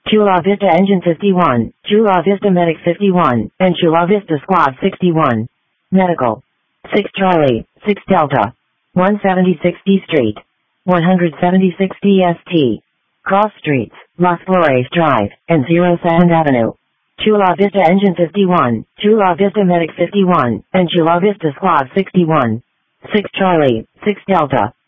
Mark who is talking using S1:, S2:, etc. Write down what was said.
S1: Chula Vista Engine 51, Chula Vista Medic 51, and Chula Vista Squad 61. Medical. 6 Charlie, 6 Delta. 176 D Street. 176 DST. Cross Streets, Las Flores Drive, and 0 Sand Avenue. Chula Vista Engine 51, Chula Vista Medic 51, and Chula Vista Squad 61. 6 Charlie, 6 Delta.